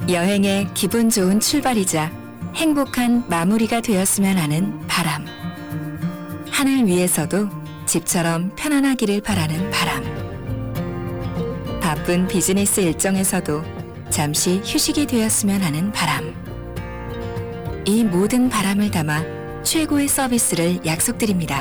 여행의 기분 좋은 출발이자 행복한 마무리가 되었으면 하는 바람. 하늘 위에서도 집처럼 편안하기를 바라는 바람. 바쁜 비즈니스 일정에서도 잠시 휴식이 되었으면 하는 바람. 이 모든 바람을 담아 최고의 서비스를 약속드립니다.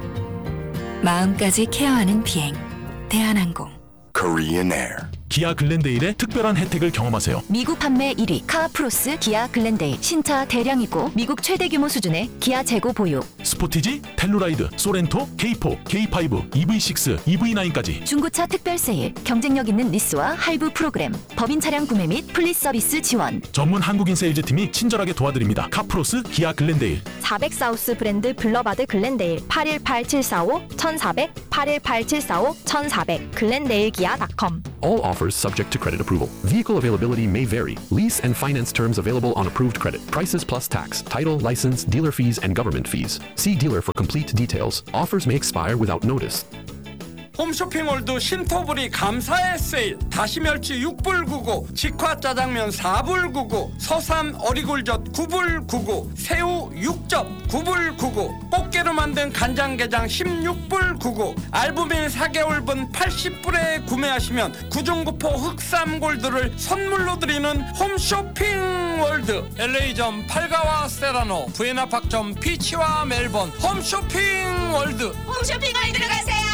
마음까지 케어하는 비행, 대한항공. Korean Air. 기아 글렌데일의 특별한 혜택을 경험하세요. 미국 판매 1위 카프로스 기아 글렌데일 신차 대량이고 미국 최대 규모 수준의 기아 재고 보유. 스포티지, 텔루라이드, 소렌토, K4, K5, EV6, EV9까지 중고차 특별 세일, 경쟁력 있는 리스와 할부 프로그램, 법인 차량 구매 및 플리스 서비스 지원. 전문 한국인 세일즈팀이 친절하게 도와드립니다. 카프로스 기아 글렌데일. 400 사우스 브랜드 블러바드 글렌데일 818745 1400 818745 1400 글렌데일기아.com. All offers subject to credit approval. Vehicle availability may vary. Lease and finance terms available on approved credit. Prices plus tax, title, license, dealer fees, and government fees. See dealer for complete details. Offers may expire without notice. 홈쇼핑몰드 신토부리 감사의 세일. 다시멸치 6불 99, 직화 짜장면 4불 99, 서삼 어리굴젓 9불 99, 새우 6접 9불 99, 꽃게로 만든 간장게장 16불 99, 알부민 4개월분 80불에 구매하시면 구중구포 흑삼골드를 선물로 드리는 홈쇼핑월드. LA점 팔가와 세라노, 부에나팍점 피치와 멜번. 홈쇼핑월드. 홈쇼핑월드로 가세요.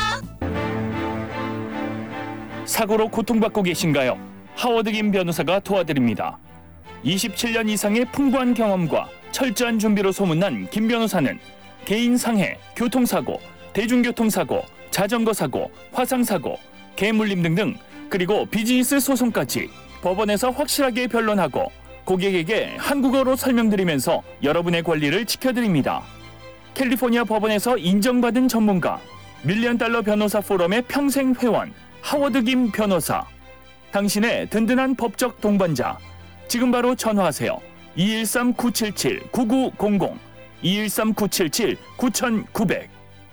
사고로 고통받고 계신가요? 하워드 김 변호사가 도와드립니다. 27년 이상의 풍부한 경험과 철저한 준비로 소문난 김 변호사는 개인 상해, 교통사고, 대중교통사고, 자전거 사고, 화상사고, 개물림 등등 그리고 비즈니스 소송까지 법원에서 확실하게 변론하고 고객에게 한국어로 설명드리면서 여러분의 권리를 지켜드립니다. 캘리포니아 법원에서 인정받은 전문가, $1,000,000 변호사 포럼의 평생 회원, 하워드 김 변호사. 당신의 든든한 법적 동반자. 지금 바로 전화하세요. 213-977-9900 213-977-9900.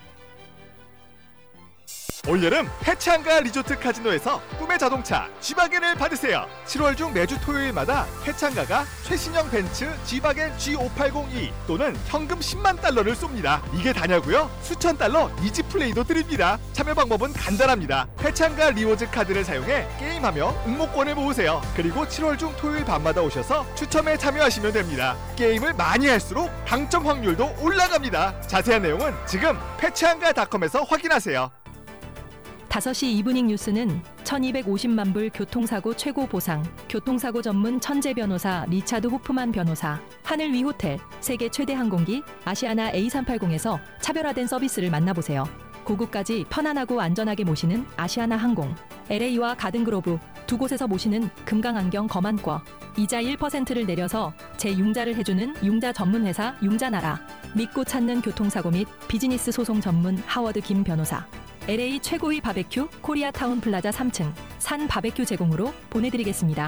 올여름 해창가 리조트 카지노에서 꿈의 자동차 G바겐을 받으세요. 7월 중 매주 토요일마다 해창가가 최신형 벤츠 G바겐 G5802 또는 현금 $100,000를 쏩니다. 이게 다냐고요? 수천 달러 이지플레이도 드립니다. 참여 방법은 간단합니다. 해창가 리워즈 카드를 사용해 게임하며 응모권을 모으세요. 그리고 7월 중 토요일 밤마다 오셔서 추첨에 참여하시면 됩니다. 게임을 많이 할수록 당첨 확률도 올라갑니다. 자세한 내용은 지금 해창가.com에서 확인하세요. 5시 이브닝 뉴스는 1250만 불 교통사고 최고 보상, 교통사고 전문 천재 변호사 리차드 호프만 변호사, 하늘 위 호텔, 세계 최대 항공기 아시아나 A380에서 차별화된 서비스를 만나보세요. 고국까지 편안하고 안전하게 모시는 아시아나 항공, LA와 가든그로브 두 곳에서 모시는 금강안경 검안과, 이자 1%를 내려서 재융자를 해주는 융자 전문회사 융자나라, 믿고 찾는 교통사고 및 비즈니스 소송 전문 하워드 김 변호사, LA 최고의 바베큐 코리아타운 플라자 3층 산 바베큐 제공으로 보내드리겠습니다.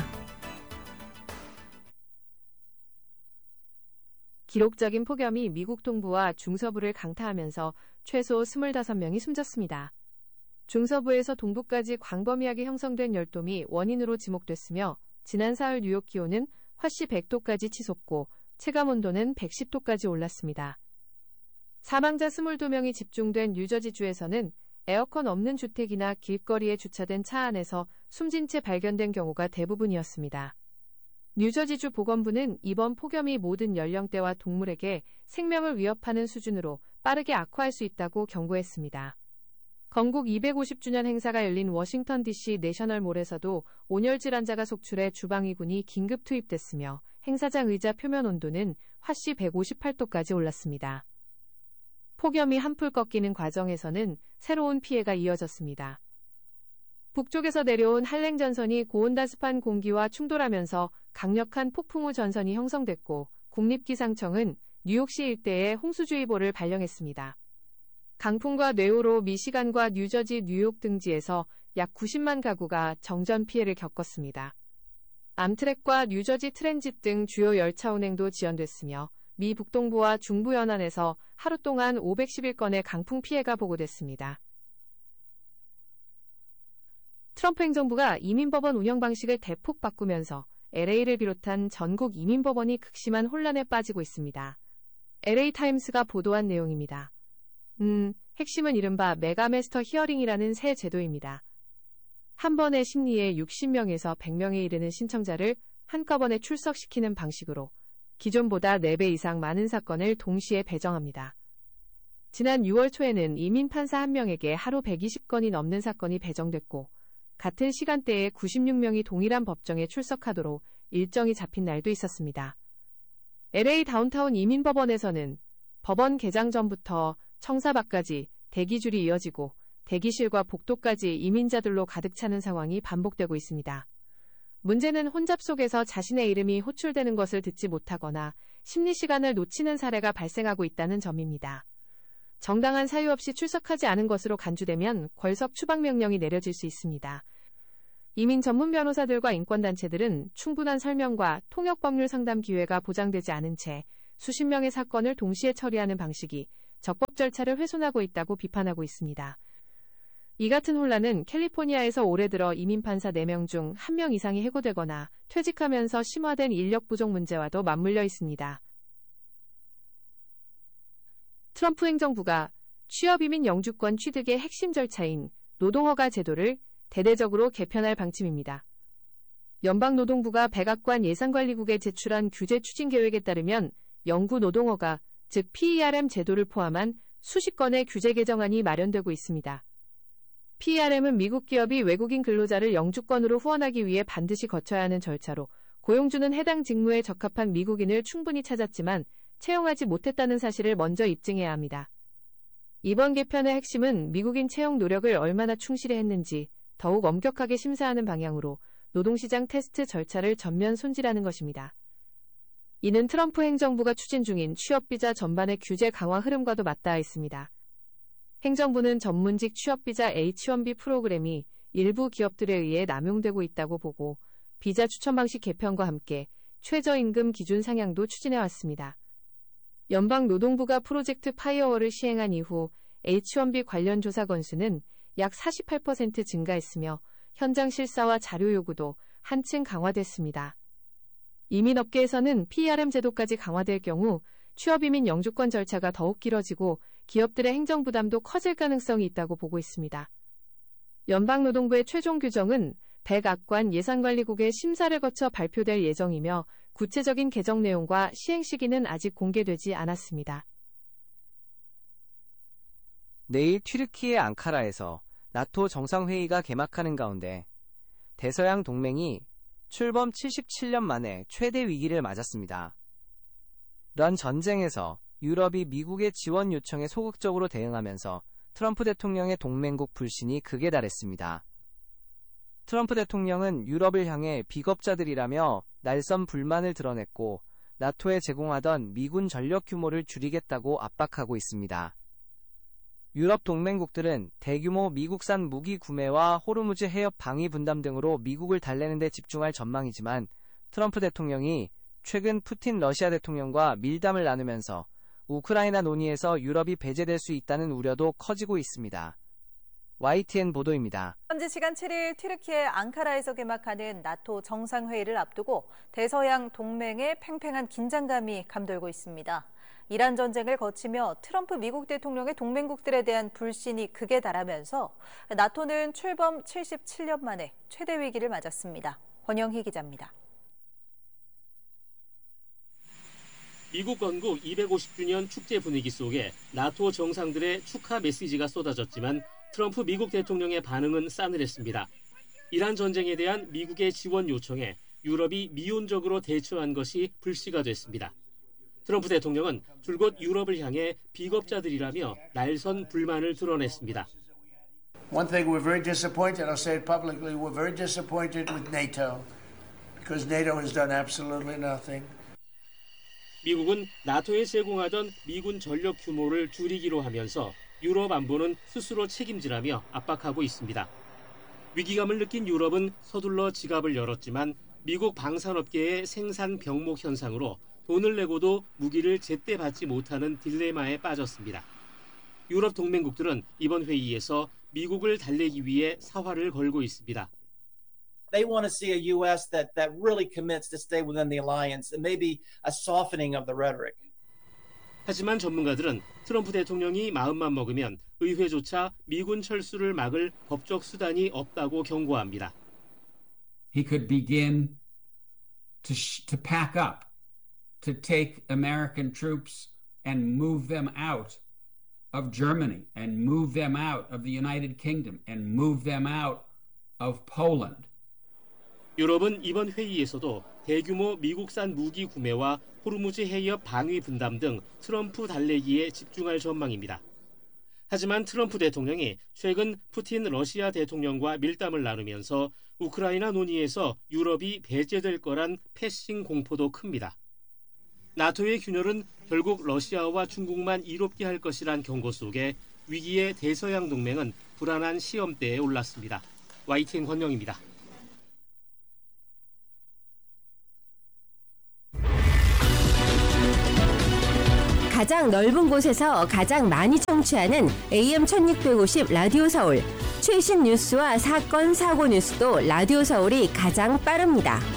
기록적인 폭염이 미국 동부와 중서부를 강타하면서 최소 25명이 숨졌습니다. 중서부에서 동부까지 광범위하게 형성된 열돔이 원인으로 지목됐으며 지난 사흘 뉴욕 기온은 화씨 100도까지 치솟고 체감온도는 110도까지 올랐습니다. 사망자 22명이 집중된 뉴저지주에서는 에어컨 없는 주택이나 길거리에 주차된 차 안에서 숨진 채 발견된 경우가 대부분이었습니다. 뉴저지주 보건부는 이번 폭염이 모든 연령대와 동물에게 생명을 위협하는 수준으로 빠르게 악화할 수 있다고 경고했습니다. 건국 250주년 행사가 열린 워싱턴 DC 내셔널몰에서도 온열 질환자가 속출해 주방위군이 긴급 투입됐으며 행사장 의자 표면 온도는 화씨 158도까지 올랐습니다. 폭염이 한풀 꺾이는 과정에서는 새로운 피해가 이어졌습니다. 북쪽에서 내려온 한랭 전선이 고온다습한 공기와 충돌하면서 강력한 폭풍우 전선이 형성됐고 국립기상청은 뉴욕시 일대에 홍수주의보를 발령했습니다. 강풍과 뇌우로 미시간과 뉴저지, 뉴욕 등지에서 약 90만 가구가 정전 피해를 겪었습니다. 암트랙과 뉴저지 트랜짓 등 주요 열차 운행도 지연됐으며 미 북동부와 중부 연안에서 하루 동안 511건의 강풍 피해가 보고됐습니다. 트럼프 행정부가 이민법원 운영 방식을 대폭 바꾸면서 LA를 비롯한 전국 이민법원이 극심한 혼란에 빠지고 있습니다. LA타임스가 보도한 내용입니다. 핵심은 이른바 메가매스터 히어링이라는 새 제도입니다. 한 번의 심리에 60명에서 100명에 이르는 신청자를 한꺼번에 출석시키는 방식으로 기존보다 4배 이상 많은 사건을 동시에 배정합니다. 지난 6월 초에는 이민 판사 1명에게 하루 120건이 넘는 사건이 배정됐고 같은 시간대에 96명이 동일한 법정에 출석하도록 일정이 잡힌 날도 있었습니다. LA 다운타운 이민법원에서는 법원 개장 전부터 청사 밖까지 대기줄이 이어지고 대기실과 복도까지 이민자들로 가득 차는 상황이 반복되고 있습니다. 문제는 혼잡 속에서 자신의 이름이 호출되는 것을 듣지 못하거나 심리 시간을 놓치는 사례가 발생하고 있다는 점입니다. 정당한 사유 없이 출석하지 않은 것으로 간주되면 벌석 추방명령이 내려질 수 있습니다. 이민 전문 변호사들과 인권단체들은 충분한 설명과 통역법률 상담 기회가 보장되지 않은 채 수십 명의 사건을 동시에 처리하는 방식이 적법 절차를 훼손하고 있다고 비판하고 있습니다. 이 같은 혼란은 캘리포니아에서 올해 들어 이민판사 4명 중 1명 이상이 해고되거나 퇴직하면서 심화된 인력 부족 문제와도 맞물려 있습니다. 트럼프 행정부가 취업이민 영주권 취득의 핵심 절차인 노동허가 제도를 대대적으로 개편할 방침입니다. 연방노동부가 백악관 예산관리국에 제출한 규제 추진 계획에 따르면 영구 노동허가, 즉 PERM 제도를 포함한 수십 건의 규제 개정안이 마련되고 있습니다. PERM은 미국 기업이 외국인 근로자를 영주권으로 후원하기 위해 반드시 거쳐야 하는 절차로 고용주는 해당 직무에 적합한 미국인을 충분히 찾았지만 채용하지 못했다는 사실을 먼저 입증해야 합니다. 이번 개편의 핵심은 미국인 채용 노력을 얼마나 충실히 했는지 더욱 엄격하게 심사하는 방향으로 노동시장 테스트 절차를 전면 손질하는 것입니다. 이는 트럼프 행정부가 추진 중인 취업비자 전반의 규제 강화 흐름과도 맞닿아 있습니다. 행정부는 전문직 취업비자 H-1B 프로그램이 일부 기업들에 의해 남용되고 있다고 보고 비자 추천 방식 개편과 함께 최저임금 기준 상향도 추진해왔습니다. 연방노동부가 프로젝트 파이어월을 시행한 이후 H-1B 관련 조사 건수는 약 48% 증가했으며 현장 실사와 자료 요구도 한층 강화됐습니다. 이민업계에서는 PERM 제도까지 강화될 경우 취업이민 영주권 절차가 더욱 길어지고 기업들의 행정부담도 커질 가능성이 있다고 보고 있습니다. 연방노동부의 최종 규정은 백악관 예산관리국의 심사를 거쳐 발표될 예정이며 구체적인 개정 내용과 시행 시기는 아직 공개되지 않았습니다. 내일 튀르키예 앙카라에서 나토 정상회의가 개막하는 가운데 대서양 동맹이 출범 77년 만에 최대 위기를 맞았습니다. 이런 전쟁에서 유럽이 미국의 지원 요청에 소극적으로 대응하면서 트럼프 대통령의 동맹국 불신이 극에 달했습니다. 트럼프 대통령은 유럽을 향해 비겁자들이라며 날선 불만을 드러냈고 나토에 제공하던 미군 전력 규모를 줄이겠다고 압박하고 있습니다. 유럽 동맹국들은 대규모 미국산 무기 구매와 호르무즈 해협 방위 분담 등으로 미국을 달래는 데 집중할 전망이지만 트럼프 대통령이 최근 푸틴 러시아 대통령과 밀담을 나누면서 우크라이나 논의에서 유럽이 배제될 수 있다는 우려도 커지고 있습니다. YTN 보도입니다. 현지 시간 7일 튀르키예 앙카라에서 개막하는 나토 정상회의를 앞두고 대서양 동맹의 팽팽한 긴장감이 감돌고 있습니다. 이란 전쟁을 거치며 트럼프 미국 대통령의 동맹국들에 대한 불신이 극에 달하면서 나토는 출범 77년 만에 최대 위기를 맞았습니다. 권영희 기자입니다. 미국 건국 250주년 축제 분위기 속에 나토 정상들의 축하 메시지가 쏟아졌지만 트럼프 미국 대통령의 반응은 싸늘했습니다. 이란 전쟁에 대한 미국의 지원 요청에 유럽이 미온적으로 대처한 것이 불씨가 됐습니다. 트럼프 대통령은 줄곧 유럽을 향해 비겁자들이라며 날선 불만을 드러냈습니다. One thing we're very disappointed, I'll say it publicly, we're very disappointed with NATO because NATO has done absolutely nothing. 미국은 나토에 제공하던 미군 전력 규모를 줄이기로 하면서 유럽 안보는 스스로 책임지라며 압박하고 있습니다. 위기감을 느낀 유럽은 서둘러 지갑을 열었지만 미국 방산업계의 생산 병목 현상으로 돈을 내고도 무기를 제때 받지 못하는 딜레마에 빠졌습니다. 유럽 동맹국들은 이번 회의에서 미국을 달래기 위해 사활을 걸고 있습니다. They want to see a U.S. that really commits to stay within the alliance and maybe a softening of the rhetoric. 하지만 전문가들은 트럼프 대통령이 마음만 먹으면 의회조차 미군 철수를 막을 법적 수단이 없다고 경고합니다. He could begin to pack up, to take American troops and move them out of Germany and move them out of the United Kingdom and move them out of Poland. 유럽은 이번 회의에서도 대규모 미국산 무기 구매와 호르무즈 해협 방위 분담 등 트럼프 달래기에 집중할 전망입니다. 하지만 트럼프 대통령이 최근 푸틴 러시아 대통령과 밀담을 나누면서 우크라이나 논의에서 유럽이 배제될 거란 패싱 공포도 큽니다. 나토의 균열은 결국 러시아와 중국만 이롭게 할 것이란 경고 속에 위기의 대서양 동맹은 불안한 시험대에 올랐습니다. YTN 권영입니다. 가장 넓은 곳에서 가장 많이 청취하는 AM 1650 라디오 서울. 최신 뉴스와 사건, 사고 뉴스도 라디오 서울이 가장 빠릅니다.